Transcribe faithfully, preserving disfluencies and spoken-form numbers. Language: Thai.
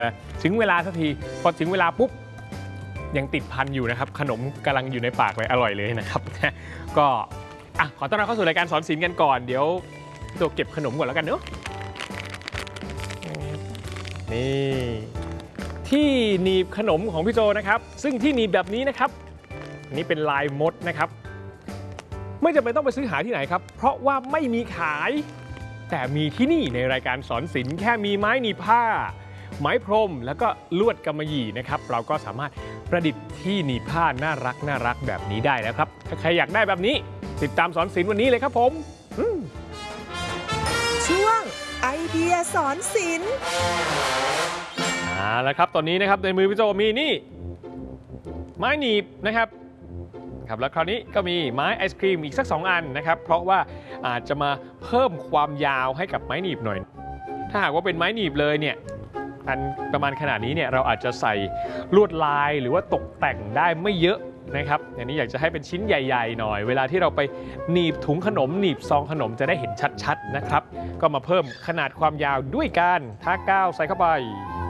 ถึงเวลาสักทีพอถึงเวลาปุ๊บยังติดพันอยู่นะครับขนมกำลังอยู่ในปากเลยอร่อยเลยนะครับก็อ่ะขอต้อนรับเข้าสู่รายการสอนศิลป์กันก่อนเดี๋ยวตัวเก็บขนมก่อนแล้วกันเนอะนี่ที่หนีบขนมของพี่โจนะครับซึ่งที่หนีบแบบนี้นะครับนี่เป็นลายมดนะครับไม่จำเป็นต้องไปซื้อหาที่ไหนครับเพราะว่าไม่มีขายแต่มีที่นี่ในรายการสอนศิลป์แค่มีไม้หนีบผ้าไม้พรมแล้วก็ลวดกำมะหยี่นะครับเราก็สามารถประดิษฐ์ที่หนีบผ้าน่ารักน่ารักแบบนี้ได้แล้วครับถ้าใครอยากได้แบบนี้ติดตามสอนศิลป์วันนี้เลยครับผมช่วงไอเดียสอนศิลป์อ่าแล้วครับตอนนี้นะครับในมือพี่โจมีนี่ไม้หนีบนะครับครับแล้วคราวนี้ก็มีไม้ไอศครีมอีกสักสองอันนะครับเพราะว่าอาจจะมาเพิ่มความยาวให้กับไม้หนีบหน่อยถ้าหากว่าเป็นไม้หนีบเลยเนี่ยอันประมาณขนาดนี้เนี่ยเราอาจจะใส่ลวดลายหรือว่าตกแต่งได้ไม่เยอะนะครับอันนี้อยากจะให้เป็นชิ้นใหญ่ๆหน่อยเวลาที่เราไปหนีบถุงขนมหนีบซองขนมจะได้เห็นชัดๆนะครับก็มาเพิ่มขนาดความยาวด้วยการทากาวใส่เข้าไป